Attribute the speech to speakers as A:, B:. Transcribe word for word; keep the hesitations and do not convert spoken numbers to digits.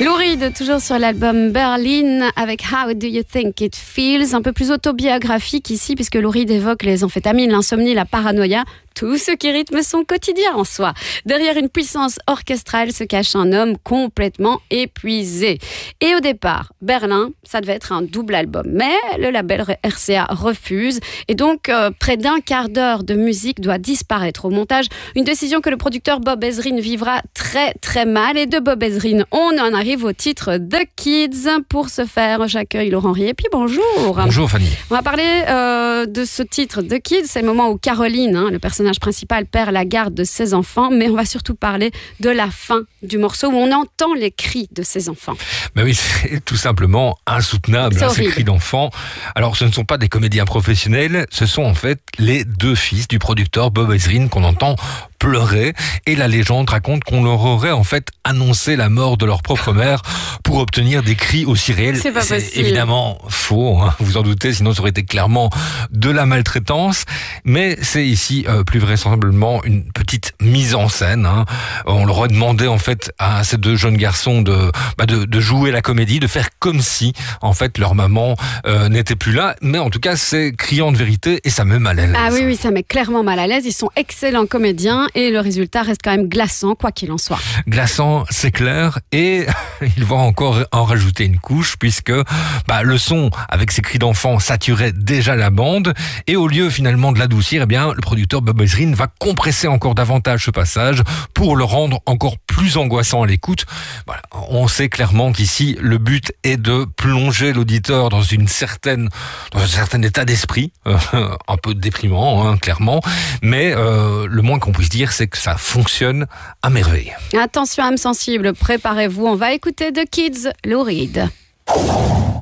A: Lou Reed, toujours sur l'album Berlin avec How Do You Think It Feels, un peu plus autobiographique ici puisque Lou Reed évoque les amphétamines, l'insomnie, la paranoïa, tout ce qui rythme son quotidien en soi. Derrière une puissance orchestrale se cache un homme complètement épuisé. Et au départ, Berlin, ça devait être un double album. Mais le label R C A refuse. Et donc, euh, près d'un quart d'heure de musique doit disparaître au montage. Une décision que le producteur Bob Ezrin vivra très très mal. Et de Bob Ezrin, on en arrive au titre The Kids. Pour ce faire, j'accueille Laurent Riépi. Bonjour.
B: Bonjour Fanny.
A: On va parler euh, de ce titre The Kids. C'est le moment où Caroline, hein, le personnage Le personnage principal perd la garde de ses enfants, mais on va surtout parler de la fin du morceau où on entend les cris de ses enfants.
B: Ben oui, c'est tout simplement insoutenable, hein, ces cris d'enfants. Alors ce ne sont pas des comédiens professionnels, ce sont en fait les deux fils du producteur Bob Ezrin qu'on entend pleurer, et la légende raconte qu'on leur aurait en fait annoncé la mort de leur propre mère pour obtenir des cris aussi réels.
A: C'est pas
B: C'est
A: possible.
B: évidemment faux, hein, vous en doutez, sinon ça aurait été clairement de la maltraitance, mais c'est ici euh, plus vraisemblablement une petite mise en scène. Hein. On leur a demandé en fait à ces deux jeunes garçons de, bah, de, de jouer la comédie, de faire comme si en fait leur maman euh, n'était plus là, mais en tout cas c'est criant de vérité et ça met mal à l'aise.
A: Ah oui, oui, ça met clairement mal à l'aise. Ils sont excellents comédiens et le résultat reste quand même glaçant, quoi qu'il en soit.
B: Glaçant, c'est clair, et il va encore en rajouter une couche puisque bah, le son avec ces cris d'enfants saturait déjà la bande, et au lieu finalement de l'adoucir, eh bien le producteur Bob Ezrin va compresser encore davantage ce passage pour le rendre encore plus angoissant à l'écoute. Voilà, on sait clairement qu'ici le but est de plonger l'auditeur dans une certaine, dans un certain état d'esprit, euh, un peu déprimant, hein, clairement, mais euh, le moins qu'on puisse dire, c'est que ça fonctionne à merveille.
A: Attention âme sensible, préparez-vous, on va écouter The Kids, Lou Reed.